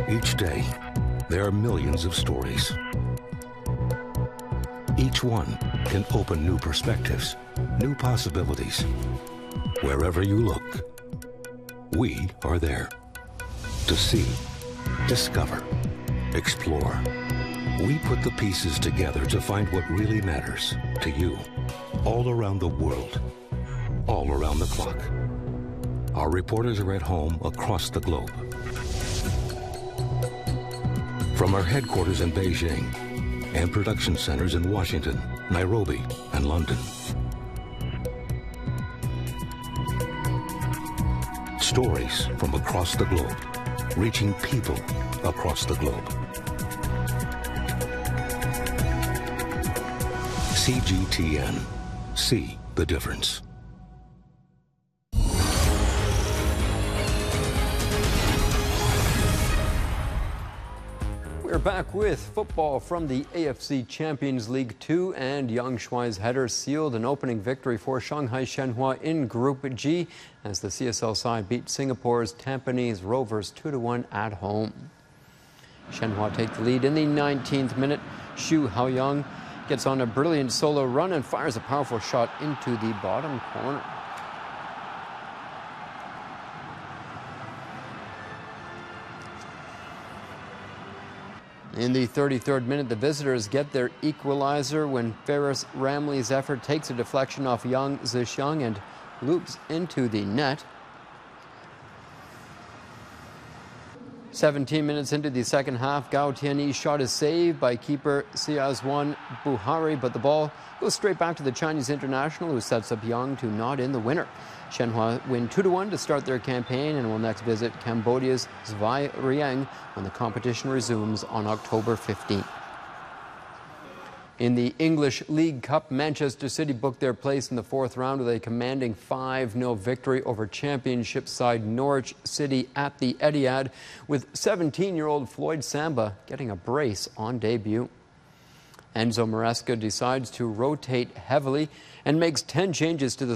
Each day, there are millions of stories. Each one can open new perspectives, new possibilities. Wherever you look, we are there to see, discover, explore. We put the pieces together to find what really matters to you, all around the world, all around the clock. Our reporters are at home across the globe. From our headquarters in Beijing and production centers in Washington, Nairobi, and London. Stories from across the globe, reaching people across the globe. CGTN. See the difference. We're back with football from the AFC Champions League 2, and Yang Shuai's header sealed an opening victory for Shanghai Shenhua in Group G as the CSL side beat Singapore's Tampines Rovers 2-1 at home. Shenhua take the lead in the 19th minute. Xu Haoyang gets on a brilliant solo run and fires a powerful shot into the bottom corner. In the 33rd minute, the visitors get their equalizer when Ferris Ramley's effort takes a deflection off Yang Zixiang and loops into the net. 17 minutes into the second half, Gao Tianyi's shot is saved by keeper Siazwan Buhari, but the ball goes straight back to the Chinese international, who sets up Yang to nod in the winner. Shenhua win 2-1 to start their campaign and will next visit Cambodia's Svay Rieng when the competition resumes on October 15th. In the English League Cup, Manchester City booked their place in the fourth round with a commanding 5-0 victory over Championship side Norwich City at the Etihad, with 17-year-old Floyd Samba getting a brace on debut. Enzo Maresca decides to rotate heavily and makes 10 changes to the